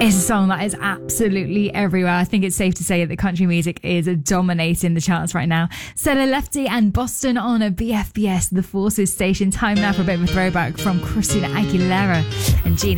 It's a song that is absolutely everywhere. I think it's safe to say that country music is dominating the charts right now. Stella Lefty and Boston on a BFBS, the Forces station. Time now for a bit of a throwback from Christina Aguilera and Genie.